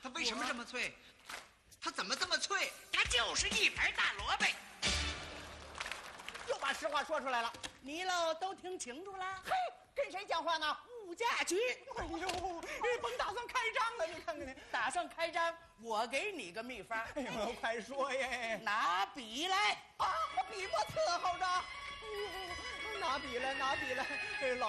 它为什么这么脆？它怎么这么脆？ 它就是一盘大萝卜。 又把实话说出来了。 你喽都听清楚了？ 嘿，跟谁讲话呢？ 物价局。 哎呦，甭打算开张了，你看看你。 打算开张，我给你个秘方。 哎呦，快说耶！ 拿笔来。 啊，笔墨伺候着。拿笔来，拿笔来。老